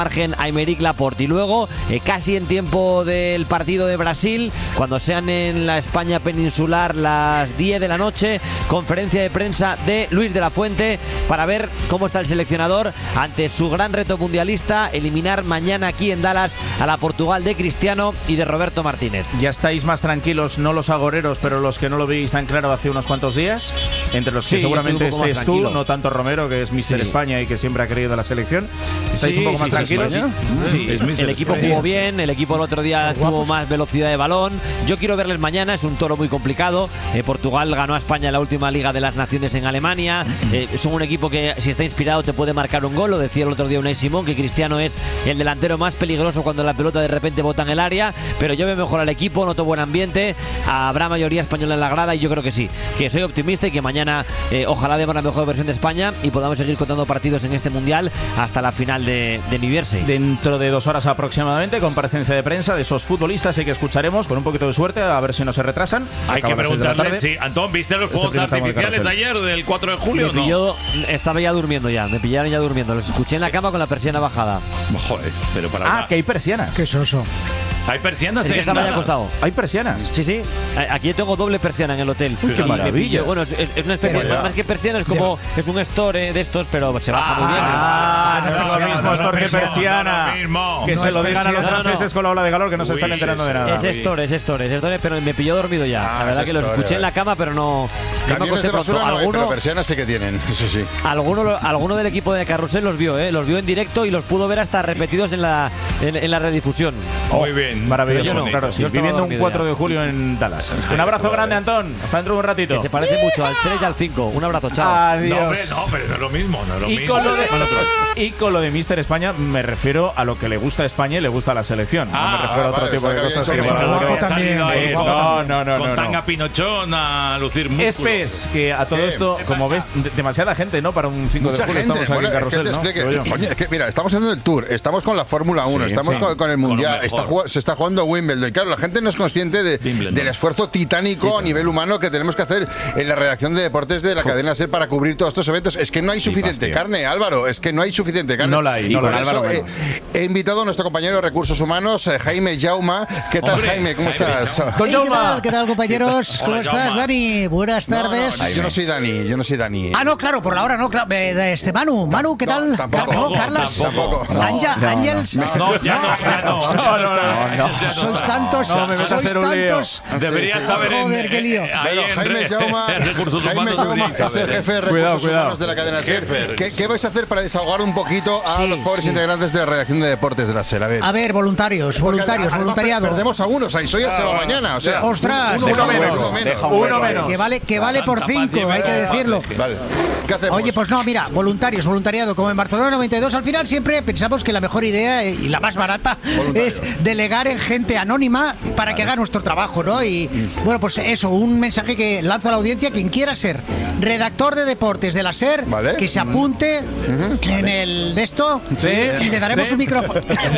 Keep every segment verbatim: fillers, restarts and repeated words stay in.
margen a Aymeric Laporte. Y luego, eh, casi en tiempo del partido de Brasil, cuando sean en la España peninsular las diez de la noche, conferencia de prensa de Luis de la Fuente para ver cómo está el seleccionador ante su gran reto mundialista, eliminar mañana aquí en Dallas a la Portugal de Cristiano y de Roberto Martínez. ¿Ya estáis más tranquilos, no los agoreros, pero los que no lo veis tan claro hace unos cuantos días? Entre los que Sí, seguramente estés tú, no tanto Romero, que es míster Sí. España y que siempre ha creído en la selección. ¿Estáis Sí, un poco más sí, tranquilos? Sí, el equipo jugó bien, el equipo el otro día tuvo más velocidad de balón. Yo quiero verles mañana, es un toro muy complicado. Eh, Portugal ganó a España en la última Liga de las Naciones en Alemania. Eh, son un equipo que, si está inspirado, te puede marcar un gol. Lo decía el otro día Unai Simón, que Cristiano es el delantero más peligroso cuando la pelota de repente bota en el área. Pero yo veo mejor al equipo, noto buen ambiente. Habrá mayoría española en la grada y yo creo que sí, que soy optimista y que mañana eh, ojalá demos la mejor versión de España y podamos seguir contando partidos en este Mundial hasta la final de, de New Jersey. Dentro de dos horas aproximadamente, comparecencia de prensa de esos futbolistas y que escucharemos con un poquito de suerte, a ver si no se retrasan. Hay que Acaba a las seis de la preguntarle tarde. si, Antón, ¿viste los Este fuegos primer tramo de artificiales de carrusel. ayer, del cuatro de julio? Me ¿No? pilló, estaba ya durmiendo ya, me pillaron ya durmiendo. Los escuché en la cama con la persiana bajada. Joder, pero para Ah, nada. que hay persianas. Qué soso. Hay persianas Es que en estaba ya nada. acostado. Hay persianas. Sí, sí. A- Aquí tengo doble persiana en el hotel. Uy, qué Y me maravilla. pilló- Bueno, es, es una especie, Pero ya. más que persiana, es como, es un store de estos, pero se baja muy bien. Ah, no es lo persiana, mismo no es store que lo mismo, persiana. no es lo mismo. Que No se es lo digan a los persiana. franceses No, no. con la ola de calor, que no se Uy, están enterando sí, de sí. nada. Es store, es store, es store, pero me pilló dormido ya. Ah, la verdad es que los store, escuché en la vale. cama, pero no, no me Camiones acosté de pronto. basura no hay, pero Alguno, persianas sí que tienen, eso sí. alguno, lo- alguno del equipo de Carrusel los vio, ¿eh? Los vio en directo y los pudo ver hasta repetidos en la, en, en la redifusión. Muy bien. Maravilloso, Pero yo no. claro, sí. Yo estaba Viviendo un dormido cuatro ya. de julio en Dallas. Un abrazo grande, Antón. Hasta dentro de un ratito. Que se parece mucho al tres y al cinco. Un abrazo, chao. Adiós. No, hombre, no, pero no es lo mismo, no es lo Y mismo. con, lo de, y con lo de míster España me refiero a lo que le gusta a España y le gusta a la selección. no Ah, me refiero a otro vale, tipo de o sea, que cosas bien, que bien, igual- guapo Ha salido también, ahí guapo con- también. No, no, no, Con no, tanga no. pinochón a lucir músculos. Es pes que a todo ¿Qué? esto, ¿Qué como ves, pasa? de- demasiada gente, ¿no? Para un cinco Mucha de julio gente. estamos aquí Bueno, en es que Carrusel, te ¿no? explique. Creo yo. Coño, es que mira, estamos haciendo el tour, estamos con la Fórmula uno, Sí, estamos sí. con, con el Con lo Mundial, mejor. está jugando- se está jugando Wimbledon. Y claro, la gente no es consciente de, Wimbledon. del esfuerzo titánico a nivel humano que tenemos que hacer en la redacción de deportes de la cadena SER para cubrir todos estos eventos. Es que no hay suficiente tío. carne, Álvaro, es que no hay suficiente carne. No la hay, Y no la por hay, eso Álvaro, he, menos. he invitado a nuestro compañero de Recursos Humanos, eh, Jaime Jauma. ¿Qué tal, Hombre, Jaime? ¿Cómo Jaime estás? Jauma. Don Hey, ¿Qué Jaume. tal, qué tal, compañeros? ¿Cómo Hola, estás, Jaume. Dani? Buenas No, no, tardes. yo no soy Dani, yo no soy Dani. Ah, no, claro, por la hora no, claro. Eh, de este Manu, Manu, ¿qué No, tal? tampoco. ¿No, Carlas? Tampoco. Anja- No, no. Ángels. No, no, ya no, ya no. No, no, no, Ya no. ya Sois está. tantos, No, me vas a sois hacer un lío. tantos. Deberías Sí, sí. saber en- Joder, qué lío. eh, ahí Bueno, en Jaime re- Jauma, en Recursos Jaime Humanos Jauma deberíais es el saber, jefe de Cuidado, Recursos cuidado. Humanos de la cadena SER. Jefe. ¿Qué, ¿Qué vais a hacer para desahogar un poquito a Sí, los pobres sí. integrantes de la redacción de deportes de la SER? A ver. A ver, voluntarios, Porque voluntarios, además voluntariado. Perdemos a uno, o sea, y soy ya se va mañana. O sea, Ostras, uno, Deja uno un menos. hueco, Uno menos. deja un hueco menos. Que vale, que vale por Tanta cinco, hay que paciencia, decirlo. Vale. ¿Qué hacemos? Oye, pues no, mira, voluntarios, voluntariado, como en Barcelona noventa y dos, al final siempre pensamos que la mejor idea y la más barata Voluntario. es delegar en gente anónima para que haga nuestro trabajo, ¿no? Y bueno, pues eso, un mensaje que lanzo a la audiencia, quien quiera ser redactor de deportes de la SER, Vale. que se apunte en el de esto Sí. y le daremos Sí. un micrófono.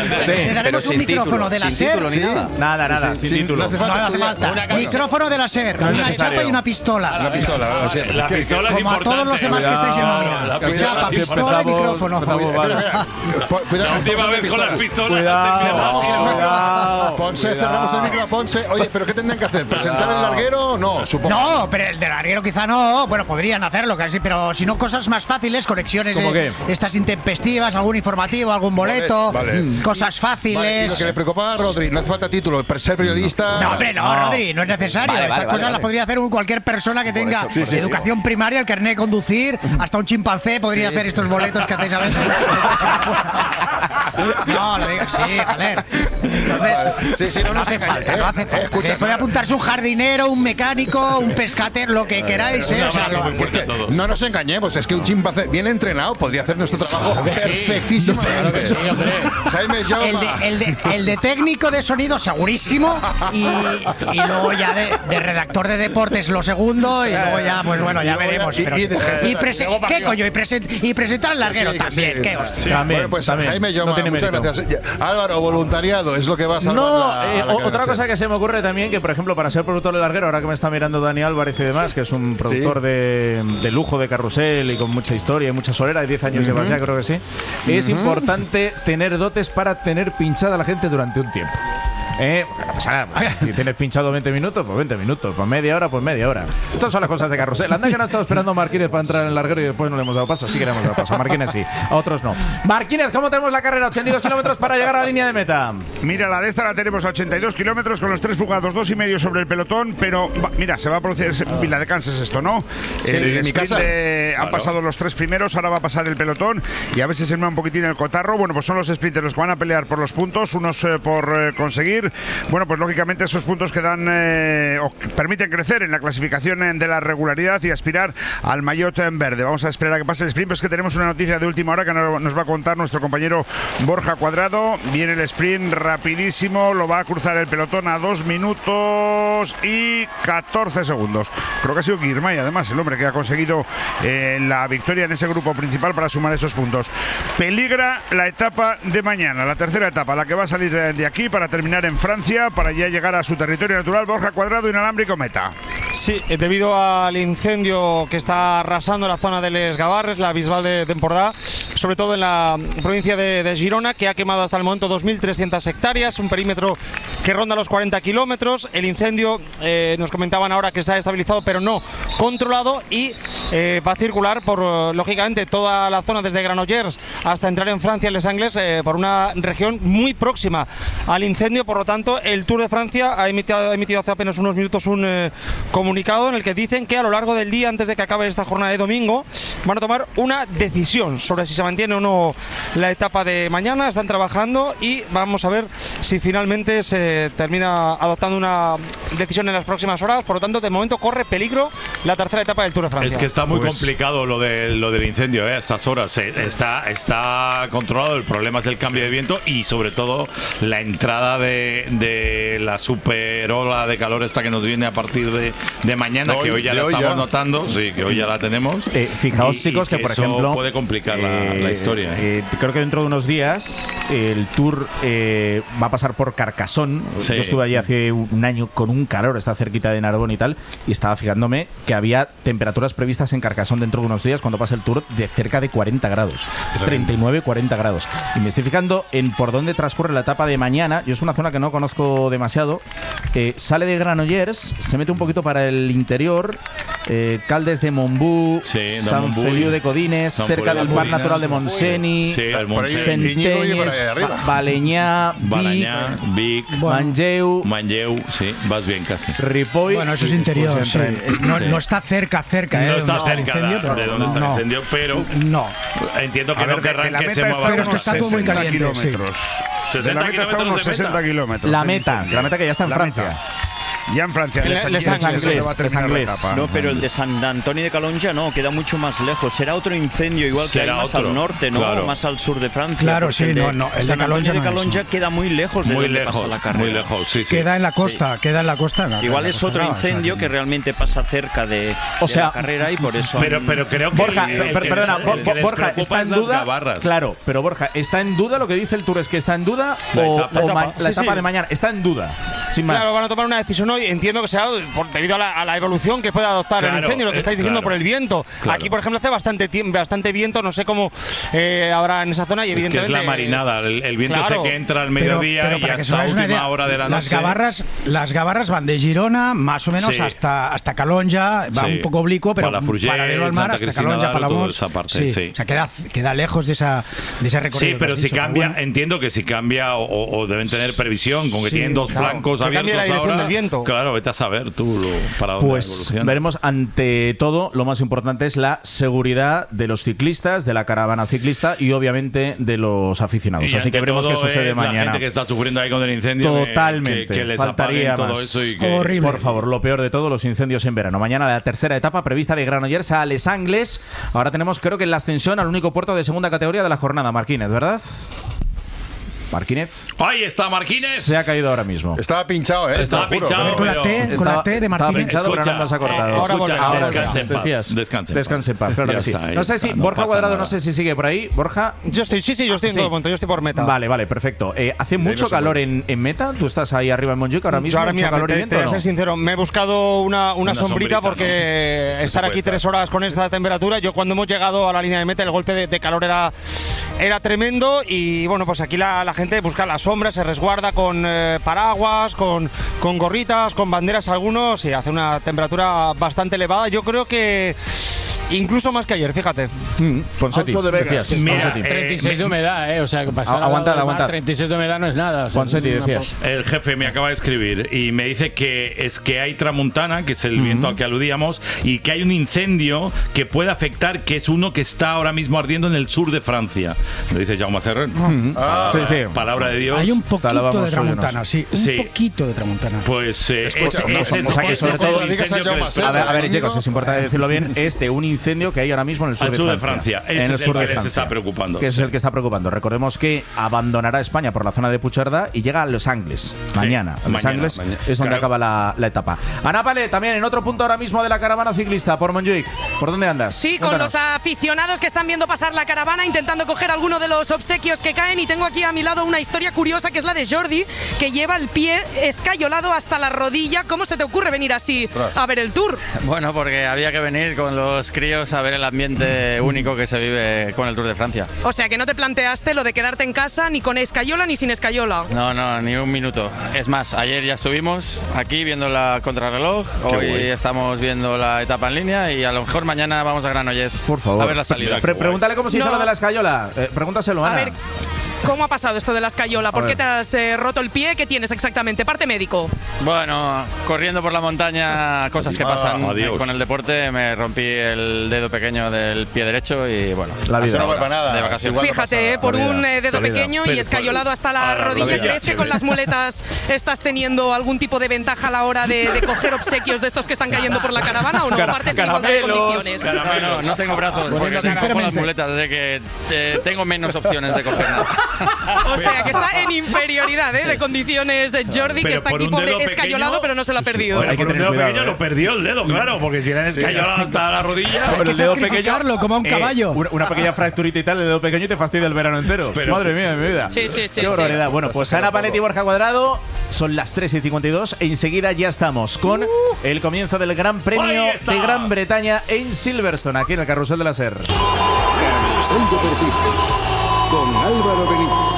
Le daremos un micrófono de la SER. Sí. Nada, nada, Sí, sin sí, título. no hace No falta hace estudiar. falta. Una cosa. Micrófono de la SER, No es una necesario. chapa y una pistola. Una pistola, ¿verdad? Sí. La pistola es Como a importante. todos los demás que estáis en nómina. La pistola Chapa, es pistola y importante. micrófono. Empezamos, vale. Mira, po- cuidado, La estamos última hablando vez con las de pistolas. Cuidado, atención. cuidado. Ponce, Cuidado. cerramos el micro a Ponce. Oye, ¿pero qué tendrían que hacer? ¿Presentar el larguero? No, supongo. No, pero el del larguero quizá no. Bueno, podrían hacerlo, casi, pero si no, cosas más fáciles, conexiones ¿Cómo eh, qué? estas intempestivas, algún informativo, algún boleto, Vale, vale. mm, cosas Vale, y fáciles. lo que le preocupaba a Rodri, no hace falta título, para ser periodista. No, hombre, no, No. Rodri, no es necesario. Vale, Estas vale, cosas vale, las vale. podría hacer un- cualquier persona que tenga eso, sí, sí. educación primaria, el carnet de conducir, hasta un chimpancé podría hacer estos boletos que hacéis a veces. No, lo digo, sí, joder. Entonces, Sí, sí, no, no no hace se falta, engañe, no ¿eh? hace falta. Escucha, Que puede apuntarse un jardinero, un mecánico, un pescater, lo que queráis, ¿eh? O sea, lo- Fuerte todo. No nos engañemos, es que un chimpancé bien entrenado podría hacer nuestro trabajo perfectísimamente. Jaime Jaume. El de, el, de, el de técnico de sonido segurísimo y, y luego ya de, de redactor de deportes lo segundo y luego ya, pues bueno, ya veremos. Pero, y, y, y prese- ¿Qué coño? Y, present- y presentar al larguero Sí, también. sí, ¿Qué sí. hostia? También, Bueno, pues también. Jaime Jaume, No tiene muchas mérito. gracias. Álvaro, voluntariado es lo que va a salvar No, la, eh, la o- cadena otra cosa SER. que se me ocurre también, que por ejemplo, para ser productor de larguero, ahora que me está mirando Dani Álvarez y demás, que es un productor de, de lujo de carrusel y con mucha historia y mucha solera, de diez años llevas ya, creo que sí, es importante tener dotes para tener pinchada a la gente durante un tiempo. Eh, no pasa nada. Pues, si tienes pinchado veinte minutos, pues veinte minutos. Pues media hora, pues media hora. Estas son las cosas de carrusel. Anda que no ha estado esperando a Marquínez para entrar en el larguero y después no le hemos dado paso. Sí que le hemos dado paso. A Marquínez sí, a otros no. Marquínez, ¿cómo tenemos la carrera? ochenta y dos kilómetros para llegar a la línea de meta. Mira, la de esta la tenemos a ochenta y dos kilómetros con los tres fugados, dos y medio sobre el pelotón, pero va, mira, se va a producir es Vila de Cansas esto, ¿no? Sí, el en mi sprint casa. de- han Claro. pasado los tres primeros, ahora va a pasar el pelotón y a ver si se me un poquitín el cotarro. Bueno, pues son los sprinters los que van a pelear por los puntos, unos eh, por eh, conseguir. Bueno, pues lógicamente esos puntos que dan eh, o que permiten crecer en la clasificación eh, de la regularidad y aspirar al maillot en verde. Vamos a esperar a que pase el sprint, pero es que tenemos una noticia de última hora que no- nos va a contar nuestro compañero Borja Cuadrado. Viene el sprint rapidísimo, lo va a cruzar el pelotón a dos minutos y catorce segundos. Creo que ha sido Girmay, además, el hombre que ha conseguido eh, la victoria en ese grupo principal para sumar esos puntos. Peligra la etapa de mañana, la tercera etapa, la que va a salir de, de aquí para terminar en Francia, para ya llegar a su territorio natural. Borja Cuadrado, inalámbrico, meta. Sí, eh, debido al incendio que está arrasando la zona de Les Gavarres, la Bisbal de Empordà, sobre todo en la provincia de, de Girona, que ha quemado hasta el momento dos mil trescientas hectáreas, un perímetro que ronda los cuarenta kilómetros. El incendio, eh, nos comentaban ahora que está estabilizado, pero no controlado, y eh, va a circular por, eh, lógicamente, toda la zona desde Granollers hasta entrar en Francia, en Les Angles, eh, por una región muy próxima al incendio. Por lo tanto, el Tour de Francia ha emitido, ha emitido hace apenas unos minutos un eh, comunicado en el que dicen que a lo largo del día, antes de que acabe esta jornada de domingo, van a tomar una decisión sobre si se mantiene o no la etapa de mañana. Están trabajando y vamos a ver si finalmente se termina adoptando una decisión en las próximas horas. Por lo tanto, de momento corre peligro la tercera etapa del Tour de Francia. Es que está muy Pues- complicado lo, de, lo del incendio, ¿eh? A estas horas. Eh, Está, está controlado, el problema es el cambio de viento y sobre todo la entrada de, de la super ola de calor esta que nos viene a partir de, de mañana, De hoy- que hoy ya de la hoy estamos ya. notando, sí, que hoy ya la tenemos. Eh, fijaos, Y- y chicos, que, por eso ejemplo puede complicar la, eh, la historia. ¿eh? eh, creo que dentro de unos días el Tour eh, va a pasar por Carcassonne. Sí. Yo estuve allí hace un año con un calor, está cerquita de Narbonne y tal, y estaba fijándome que había temperaturas previstas en Carcassonne dentro de unos días cuando pasa el Tour de cerca de cuarenta grados, treinta y nueve, cuarenta grados. Y me estoy fijando en por dónde transcurre la etapa de mañana. Yo es una zona que no conozco demasiado. Eh, sale de Granollers, se mete un poquito para el interior, eh, Caldes de Montbú, Sí, de San Montbú, Feliu de Codines, San cerca Feliu de del Parc Codines. Natural de Montseny, Sí, el por ahí, Montseny, Íñigo y por ahí Centelles, arriba. Ba- Balenyà, Balañá, Vic, Vic, Manlleu, Manlleu, sí, vas bien casi. Ripoll. Bueno, eso es y interior, después sí. entra en- No, Sí. no está cerca, cerca, ¿eh? No de está donde el cerca incendio, de, pero de donde está el no. incendio, pero No. entiendo que A ver, no de- querrán de la que meta se está mueva. Pero es que unos está todo muy sesenta caliente, kilómetros. De sesenta la meta está a unos kilómetros de sesenta meta. kilómetros. La del meta, incendio. la meta que ya está en La Francia. meta. Ya en Francia, En Les Les Angles, Angles, donde va a Les terminar la Angles. etapa. No, pero el de San Antonio de Calonja no, queda mucho más lejos. Será otro incendio, igual que Será hay más otro, al norte, ¿no? claro. Más al sur de Francia. Claro, porque sí, el de no, no, el de San Antonio Calonja de no es, Calonja no. queda muy lejos de Muy donde lejos, pasa la carrera. muy lejos, sí, sí. Queda en la costa, queda en la costa. en la- Igual en la es costa otro brava, o sea, incendio que realmente pasa cerca de, O de sea, la carrera y por eso. Pero, han- pero creo que Borja, el- el per- que perdona, les- Bo- el que les Borja, preocupa ¿está es en las duda? gabarras. Claro, pero Borja, ¿está en duda? Lo que dice el Tour es que está en duda La o, etapa. o La ma- etapa. la Sí, etapa sí. de mañana. Está en duda, sin más. Claro, van a tomar una decisión hoy. Entiendo que será por, debido a la, a la evolución que puede adoptar Claro, el incendio, lo que eh, estáis diciendo claro. por el viento. Claro. Aquí, por ejemplo, hace bastante tiempo, bastante viento. No sé cómo eh, habrá en esa zona y Es que es evidentemente. la marinada, el, el viento Claro. sé que entra al Pero, mediodía pero y para que se hasta hagáis una última idea, hora de la las noche. gabarras, las gabarras van de Girona más o menos Sí. hasta, hasta Calonja, va Sí. un poco oblicuo, pero Palafrugell, paralelo al mar Santa hasta Cristina Calonja, d'Aro, Palamós. toda esa parte, sí. O sea, queda, queda lejos de, esa, de ese recorrido. Sí, que pero has si dicho, cambia, bueno. entiendo que si cambia o, o- o deben tener previsión, con que Sí, tienen dos claro. flancos Que cambie abiertos la dirección ahora, del viento. Claro, vete a saber tú lo, para dónde Pues evoluciona. veremos. Ante todo, lo más importante es la seguridad de los ciclistas, de la caravana ciclista y obviamente de los aficionados. Y Así que ante veremos qué todo sucede es la mañana. gente que está sufriendo ahí con el incendio, que- Totalmente. que, que les Faltaría apaguen todo más. eso y que Horrible. Por favor, lo peor de todo, los incendios en verano. Mañana la tercera etapa prevista de Granollers a Les Angles. Ahora tenemos, creo que, la ascensión al único puerto de segunda categoría de la jornada, Marquínez, ¿verdad? Marquínez. Ahí está Marquínez. Se ha caído ahora mismo. Estaba pinchado, ¿eh? Estaba pinchado. Con la T, con la T de Martínez. Estaba pinchado, pero no nos ha cortado. Ahora volvemos. Ahora Descanse en paz. decías. Descanse en paz. Descanse en paz, claro Ya que sí. está, ahí No sé está, si no Borja pasa Cuadrado, nada. no sé si sigue por ahí. Borja. Yo estoy, sí, sí, yo estoy en Sí. todo momento, yo estoy por meta. Vale, vale, perfecto. Eh, ¿Hace mucho no se calor puede. en, en meta? ¿Tú estás ahí arriba en Montjuic ahora mismo? Yo ahora, ¿Mucho mira, calor y te, viento te o voy a no? ser sincero, me he buscado una, una, Una sombrita, sombrita, porque ¿no? estar Se aquí puede tres estar. horas con esta temperatura, yo cuando hemos llegado a la línea de meta el golpe de, de calor era, era tremendo y bueno, pues aquí la, la gente busca la sombra, se resguarda con eh, paraguas, con, con gorritas, con banderas algunos y hace una temperatura bastante elevada. Yo creo que incluso más que ayer, fíjate. Mm, Ponseti, Alto de Vegas. decías. Mira, Ponseti. eh, treinta y seis de humedad, ¿eh? O sea, que pasar A- aguantad, al mar, aguantad. treinta y seis de humedad no es nada. O sea, Ponseti, es una decías. po- El jefe me acaba de escribir y me dice que es que hay tramuntana, que es el viento al que aludíamos, y que hay un incendio que puede afectar, que es uno que está ahora mismo ardiendo en el sur de Francia. Lo dice Jaume Serrer. Ah, Sí, sí. Palabra de Dios. Hay un Te poquito alabamos, de tramuntana, sí. Un Sí. poquito de tramuntana. Pues eh, Escucha, ese- no, ese- o sea, que ese sobre es el todo- incendio digas a que Jaume les- Serra. A ver, a ver, Domingo. chicos, es importante decirlo bien, es de un incendio que hay ahora mismo en el sur, Al de, sur de Francia. Francia. Ese En el es sur el de que les Francia. está preocupando. Que es el que está preocupando. Recordemos que abandonará España por la zona de Puigcerdá y llega a Los Ángeles. Mañana. A Los mañana, Ángeles mañana. es donde Claro. acaba la, la etapa. Ana Pale, también en otro punto ahora mismo de la caravana ciclista por Montjuic. ¿Por dónde andas? Sí, con Cuéntanos. los aficionados que están viendo pasar la caravana, intentando coger alguno de los obsequios que caen. Y tengo aquí a mi lado una historia curiosa, que es la de Jordi, que lleva el pie escayolado hasta la rodilla. ¿Cómo se te ocurre venir así a ver el Tour? Bueno, porque había que venir con los críos a ver el ambiente único que se vive con el Tour de Francia. O sea, que no te planteaste lo de quedarte en casa ni con escayola ni sin escayola. No, no, ni un minuto. Es más, ayer ya estuvimos aquí viendo la contrarreloj, hoy guay. estamos viendo la etapa en línea y a lo mejor mañana vamos a Granollers Por favor. a ver la salida. Pre- pregúntale cómo se hizo No. lo de la escayola. Eh, pregúntaselo, A Ana. ver, ¿cómo ha pasado esto de la escayola? ¿Por A qué ver. te has eh, roto el pie? ¿Qué tienes exactamente? Parte médico. Bueno, corriendo por la montaña, cosas que pasan Ah, adiós. con el deporte, me rompí el dedo pequeño del pie derecho y bueno, La vida. hasta No ahora, va para nada. de vacaciones. Igual no Fíjate, pasa eh, nada. por La vida, un eh, dedo la vida. pequeño y Pero, escayolado hasta a la la rodilla. rodilla. ¿Crees que con las muletas estás teniendo algún tipo de ventaja a la hora de, de coger obsequios de estos que están cayendo por la caravana o no Cara- partes en igualdad de caramelos, condiciones? No, no, no tengo brazos porque no tengo con las muletas, así que eh, tengo menos opciones de coger nada. O sea, que está en inferioridad eh, de condiciones eh, Jordi, que Pero está por aquí un pobre dedo escayolado, pequeño- pero no se lo ha perdido. Hay que Por un tener dedo cuidado, pequeño eh. lo perdió el dedo, claro, porque si le han escayolado hasta la rodilla. Con el dedo pequeño. Sacrificarlo como a un eh, caballo. una, una pequeña fracturita y tal, el dedo pequeño y te fastidia el verano entero. Pero- Madre mía de mi vida. Sí, sí, sí, Qué sí. barbaridad. Bueno, pues Ana Paletti y Borja Cuadrado, son las tres y cincuenta y dos. Enseguida ya estamos con el comienzo del Gran Premio Ahí está. de Gran Bretaña en Silverstone, aquí en el Carrusel de la Ser. Carrusel Deportivo con Álvaro Benito.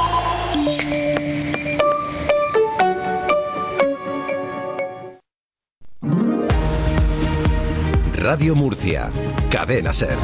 Radio Murcia, Cadena Ser.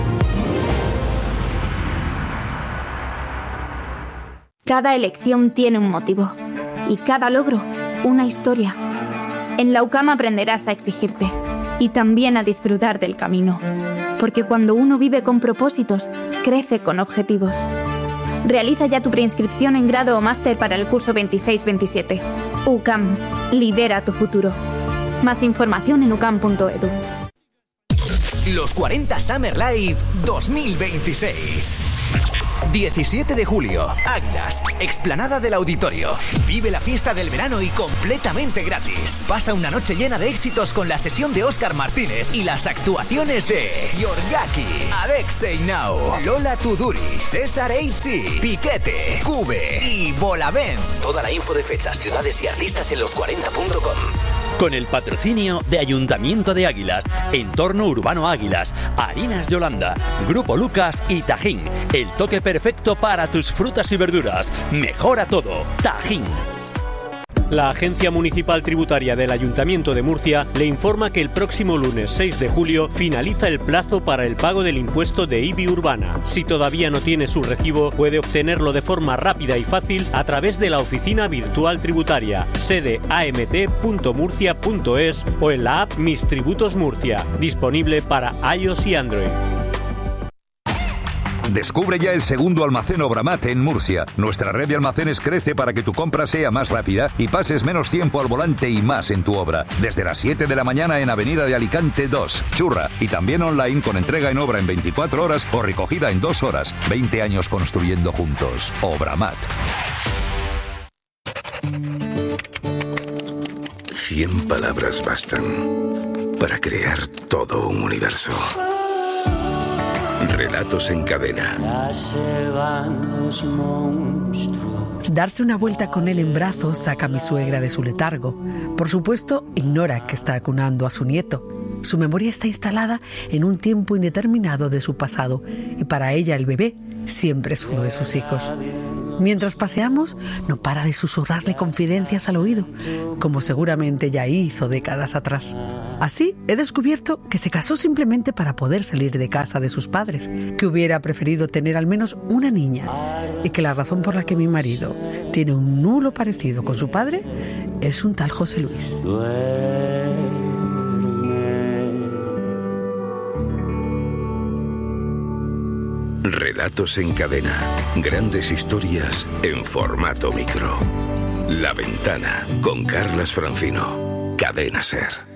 Cada elección tiene un motivo y cada logro una historia. En la U C A M aprenderás a exigirte y también a disfrutar del camino, porque cuando uno vive con propósitos, crece con objetivos. Realiza ya tu preinscripción en grado o máster para el curso veintiséis veintisiete. U C A M, lidera tu futuro. Más información en u cam punto edu. Los cuarenta Summer Live dos mil veintiséis. diecisiete de julio, Águilas, explanada del Auditorio. Vive la fiesta del verano y completamente gratis. Pasa una noche llena de éxitos con la sesión de Óscar Martínez y las actuaciones de Yorgaki, Alexei Nau, Lola Tuduri, César A C, Piquete, Cube y Bolavent. Toda la info de fechas, ciudades y artistas en los cuarenta punto com. Con el patrocinio de Ayuntamiento de Águilas, Entorno Urbano Águilas, Harinas Yolanda, Grupo Lucas y Tajín. El toque perfecto para tus frutas y verduras. Mejora todo. Tajín. La Agencia Municipal Tributaria del Ayuntamiento de Murcia le informa que el próximo lunes seis de julio finaliza el plazo para el pago del impuesto de I B I urbana. Si todavía no tiene su recibo, puede obtenerlo de forma rápida y fácil a través de la Oficina Virtual Tributaria, sede a m t punto murcia punto es o en la app Mis Tributos Murcia, disponible para iOS y Android. Descubre ya el segundo almacén Obramat en Murcia. Nuestra red de almacenes crece para que tu compra sea más rápida y pases menos tiempo al volante y más en tu obra. Desde las siete de la mañana en Avenida de Alicante dos, Churra. Y también online con entrega en obra en veinticuatro horas o recogida en dos horas. veinte años construyendo juntos. Obramat. Cien palabras bastan para crear todo un universo. Relatos en cadena. Darse una vuelta con él en brazos saca a mi suegra de su letargo. Por supuesto, ignora que está acunando a su nieto. Su memoria está instalada en un tiempo indeterminado de su pasado y para ella el bebé siempre es uno de sus hijos. Mientras paseamos, no para de susurrarle confidencias al oído, como seguramente ya hizo décadas atrás. Así he descubierto que se casó simplemente para poder salir de casa de sus padres, que hubiera preferido tener al menos una niña y que la razón por la que mi marido tiene un nulo parecido con su padre es un tal José Luis. Relatos en cadena. Grandes historias en formato micro. La Ventana con Carlas Francino. Cadena SER.